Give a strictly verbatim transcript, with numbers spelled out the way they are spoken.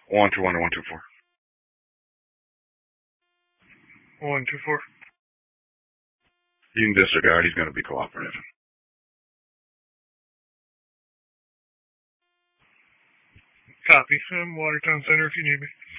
One two one to one two four. One two four. You can disregard. He's going to be cooperative. Copy. I'm Watertown Center if you need me.